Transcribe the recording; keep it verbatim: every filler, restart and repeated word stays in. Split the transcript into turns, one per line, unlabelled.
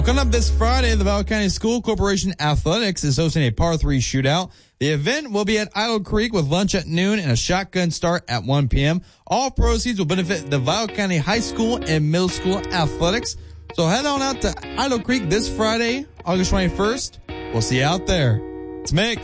Coming up this Friday, the Valley County School Corporation Athletics is hosting a par three shootout. The event will be at Idle Creek with lunch at noon and a shotgun start at one p.m. All proceeds will benefit the Valley County High School and Middle School Athletics. So head on out to Idle Creek this Friday, August twenty-first. We'll see you out there. It's Mick.